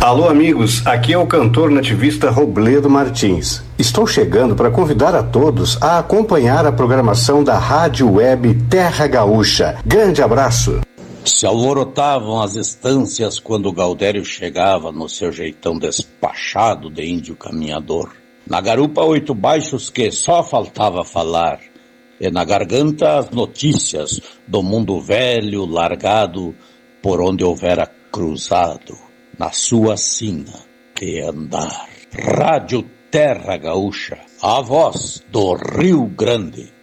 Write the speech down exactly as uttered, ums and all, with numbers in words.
Alô, amigos, aqui é o cantor nativista Robledo Martins. Estou chegando para convidar a todos a acompanhar a programação da Rádio Web Terra Gaúcha. Grande abraço! Se alvorotavam as estâncias quando Gaudério chegava no seu jeitão despachado de índio caminhador. Na garupa oito baixos que só faltava falar, e na garganta as notícias do mundo velho largado por onde houvera cruzado, na sua sina de andar. Rádio Terra Gaúcha, a voz do Rio Grande.